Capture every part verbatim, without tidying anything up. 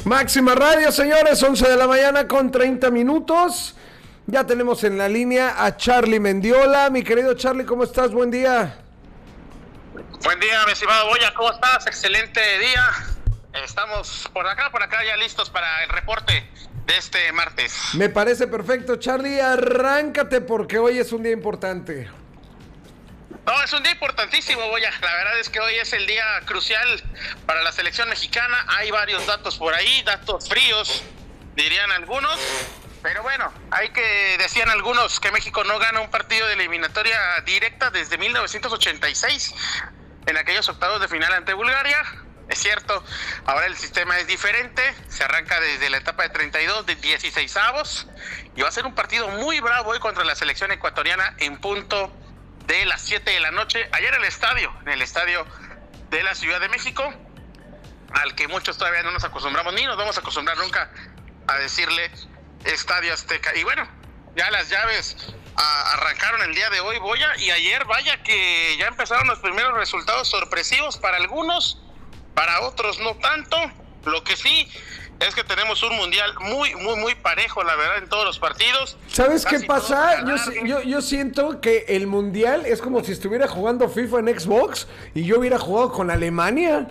Máxima Radio, señores, once de la mañana con treinta minutos. Ya tenemos en la línea a Charly Mendiola. Mi querido Charly, ¿cómo estás? Buen día. Buen día, mi estimado Boya, ¿cómo estás? Excelente día. Estamos por acá, por acá ya listos para el reporte de este martes. Me parece perfecto, Charly, arráncate porque hoy es un día importante. No, es un día importantísimo, Boya. La verdad es que hoy es el día crucial para la selección mexicana. Hay varios datos por ahí, datos fríos, dirían algunos. Pero bueno, hay que, decían algunos que México no gana un partido de eliminatoria directa desde mil novecientos ochenta y seis, en aquellos octavos de final ante Bulgaria. Es cierto, ahora el sistema es diferente, se arranca desde la etapa de treinta y dos, de dieciseisavos, y va a ser un partido muy bravo hoy contra la selección ecuatoriana en punto de las siete de la noche, allá en el estadio, en el estadio de la Ciudad de México, al que muchos todavía no nos acostumbramos, ni nos vamos a acostumbrar nunca a decirle Estadio Azteca. Y bueno, ya las llaves a, arrancaron el día de hoy, Boya, y ayer vaya que ya empezaron los primeros resultados sorpresivos para algunos, para otros no tanto. Lo que sí es que tenemos un mundial muy, muy, muy parejo, la verdad, en todos los partidos. ¿Sabes qué pasa? Yo, yo, yo siento que el mundial es como si estuviera jugando FIFA en Xbox y yo hubiera jugado con Alemania.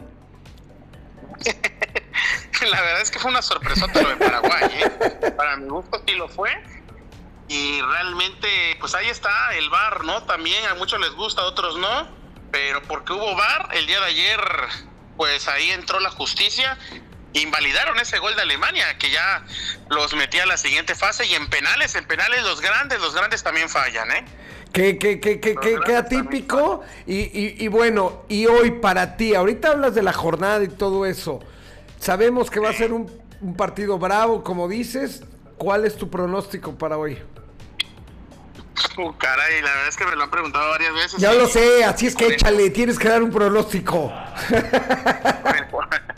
La verdad es que fue una sorpresota lo de Paraguay, ¿eh? Para mi gusto sí lo fue. Y realmente, pues ahí está el V A R, ¿no? También a muchos les gusta, a otros no. Pero porque hubo V A R, el día de ayer, pues ahí entró la justicia. Invalidaron ese gol de Alemania, que ya los metía a la siguiente fase. Y en penales, en penales los grandes, los grandes también fallan, ¿eh? Qué, qué, qué, qué, qué, qué atípico. Y, y, y bueno, y hoy para ti, ahorita hablas de la jornada y todo eso. Sabemos que va a ser un, un partido bravo, como dices. ¿Cuál es tu pronóstico para hoy? Uh, caray, la verdad es que me lo han preguntado varias veces. Ya lo sé, así es que échale, tienes que dar un pronóstico. Con el,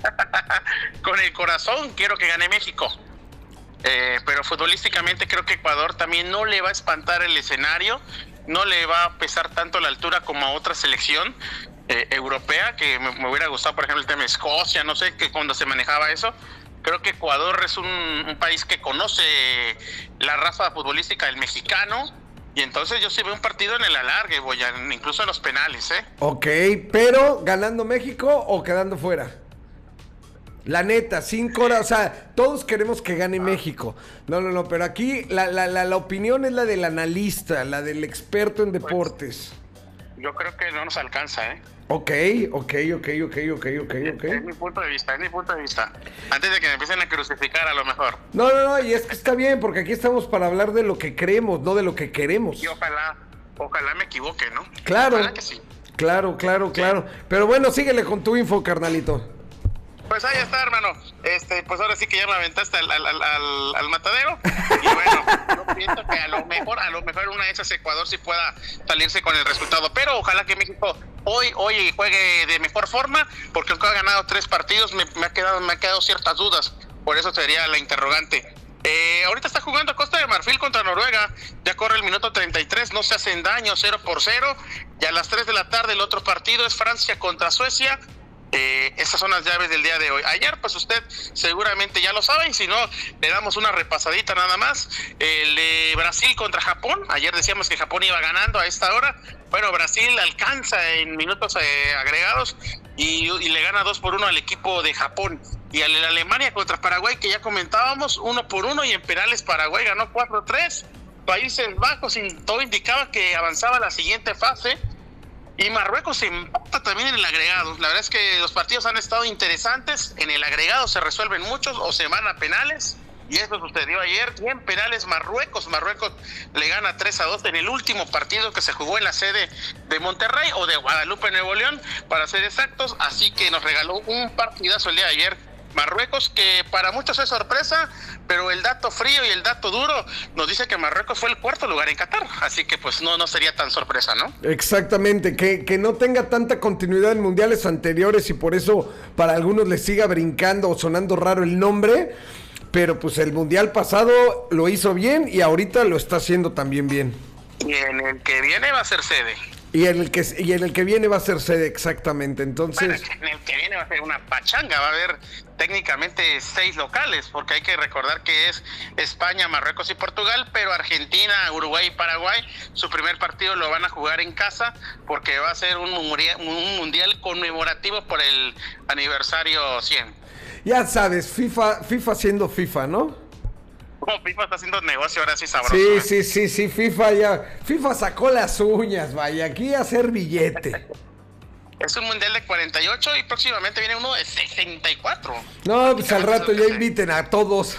con el corazón quiero que gane México. Eh, pero futbolísticamente creo que Ecuador también no le va a espantar el escenario, no le va a pesar tanto la altura como a otra selección eh, europea, que me, me hubiera gustado, por ejemplo, el tema de Escocia, no sé, que cuando se manejaba eso. Creo que Ecuador es un, un país que conoce la raza futbolística del mexicano, y entonces yo sí veo un partido en el alargue, voy a, incluso en los penales, ¿eh? Ok, pero ¿ganando México o quedando fuera? La neta, cinco horas, o sea, todos queremos que gane México. No, no, no, pero aquí la, la, la, la opinión es la del analista, la del experto en deportes. Pues, yo creo que no nos alcanza, ¿eh? Ok, ok, ok, ok, ok, ok, ok. Es mi punto de vista, es mi punto de vista. Antes de que me empiecen a crucificar a lo mejor. No, no, no, y es que está bien, porque aquí estamos para hablar de lo que creemos, no de lo que queremos. Y ojalá, ojalá me equivoque, ¿no? Claro, ojalá que sí. Claro, claro, claro. Pero bueno, síguele con tu info, carnalito. Pues ahí está, hermano. Este, pues ahora sí que ya me aventaste al, al, al, al matadero. Y bueno, yo pienso que a lo mejor, a lo mejor una de esas Ecuador sí pueda salirse con el resultado. Pero ojalá que México hoy, hoy juegue de mejor forma, porque aunque ha ganado tres partidos, me, me ha quedado, me ha quedado ciertas dudas. Por eso sería la interrogante. Eh, ahorita está jugando Costa de Marfil contra Noruega. Ya corre el minuto treinta y tres, no se hacen daño, cero por cero. Y a las tres de la tarde el otro partido es Francia contra Suecia. Eh, esas son las llaves del día de hoy. Ayer, pues usted seguramente ya lo sabe, y si no, le damos una repasadita nada más. El de Brasil contra Japón. Ayer decíamos que Japón iba ganando a esta hora. Bueno, Brasil alcanza en minutos eh, agregados y, y le gana dos por uno al equipo de Japón. Y al de Alemania contra Paraguay, que ya comentábamos, uno por uno, y en penales Paraguay ganó cuatro tres. Países Bajos, todo indicaba que avanzaba a la siguiente fase. Y Marruecos se empata también en el agregado. La verdad es que los partidos han estado interesantes. En el agregado se resuelven muchos o se van a penales. Y eso sucedió ayer. Y en penales Marruecos. Marruecos le gana tres a dos en el último partido que se jugó en la sede de Monterrey o de Guadalupe, Nuevo León, para ser exactos. Así que nos regaló un partidazo el día de ayer Marruecos, que para muchos es sorpresa, pero el dato frío y el dato duro nos dice que Marruecos fue el cuarto lugar en Qatar, así que pues no, no sería tan sorpresa, ¿no? Exactamente, que, que no tenga tanta continuidad en mundiales anteriores y por eso para algunos les siga brincando o sonando raro el nombre, pero pues el mundial pasado lo hizo bien y ahorita lo está haciendo también bien. Y en el que viene va a ser sede. Y en el que, y en el que viene va a ser sede, exactamente. Entonces. Bueno, en el que viene va a ser una pachanga, va a haber técnicamente seis locales, porque hay que recordar que es España, Marruecos y Portugal, pero Argentina, Uruguay y Paraguay, su primer partido lo van a jugar en casa, porque va a ser un mundial, un mundial conmemorativo por el aniversario cien. Ya sabes, FIFA, FIFA siendo FIFA, ¿no? Como FIFA está haciendo negocio ahora sí sabroso. Sí, ¿eh? sí, sí, sí, FIFA ya. FIFA sacó las uñas, vaya, aquí a hacer billete. Es un mundial de cuarenta y ocho y próximamente viene uno de sesenta y cuatro. No, pues al rato ya inviten a todos.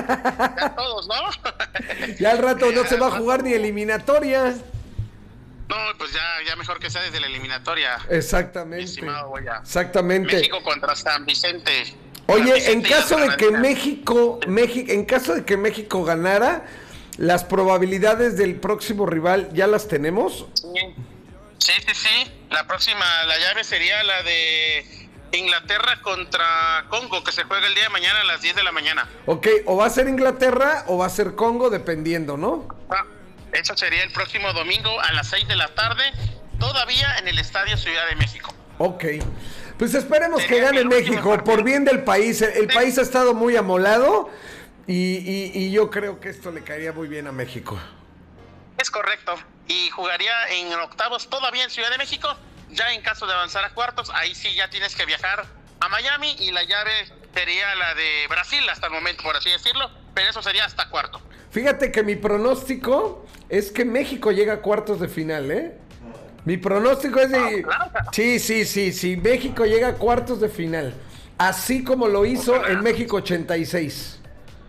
Ya todos, ¿no? Ya al rato no se va a jugar ni eliminatoria. No, pues ya, ya mejor que sea desde la eliminatoria. Exactamente. Estimado Goya. Exactamente. México contra San Vicente. Oye, en caso de que México, México, en caso de que México ganara, las probabilidades del próximo rival ya las tenemos. Sí, sí, sí, sí. La próxima, la llave sería la de Inglaterra contra Congo, que se juega el día de mañana a las diez de la mañana. Ok, o va a ser Inglaterra o va a ser Congo, dependiendo, ¿no? Ah, eso sería el próximo domingo a las seis de la tarde, todavía en el Estadio Ciudad de México. Ok. Pues esperemos que gane México, por bien del país. El país ha estado muy amolado y, y, y yo creo que esto le caería muy bien a México. Es correcto. Y jugaría en octavos todavía en Ciudad de México. Ya en caso de avanzar a cuartos, ahí sí ya tienes que viajar a Miami y la llave sería la de Brasil hasta el momento, por así decirlo. Pero eso sería hasta cuarto. Fíjate que mi pronóstico es que México llega a cuartos de final, ¿eh? Mi pronóstico es de... Sí, sí, sí, sí. México llega a cuartos de final. Así como lo hizo Ojalá. en México ochenta y seis.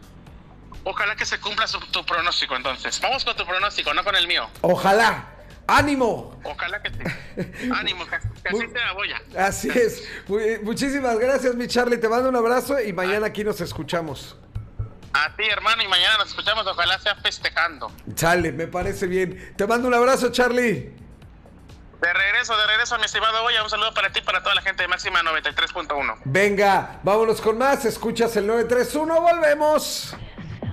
Ojalá que se cumpla su, tu pronóstico entonces. Vamos con tu pronóstico, no con el mío. Ojalá. ¡Ánimo! Ojalá que sí. Ánimo, que, que así sea Boya. Así es. Muy, muchísimas gracias, mi Charlie. Te mando un abrazo y mañana aquí nos escuchamos. A ti, hermano, y mañana nos escuchamos. Ojalá sea festejando. Chale, me parece bien. Te mando un abrazo, Charlie. De regreso, de regreso, mi estimado Goya, un saludo para ti y para toda la gente de Máxima noventa y tres punto uno. Venga, vámonos con más. Escuchas el nueve tres uno, volvemos.